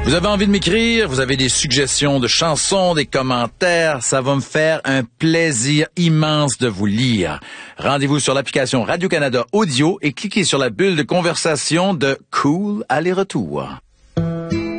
Vous avez envie de m'écrire, vous avez des suggestions de chansons, des commentaires, ça va me faire un plaisir immense de vous lire. Rendez-vous sur l'application Radio-Canada Audio et cliquez sur la bulle de conversation de Cool Aller-Retour.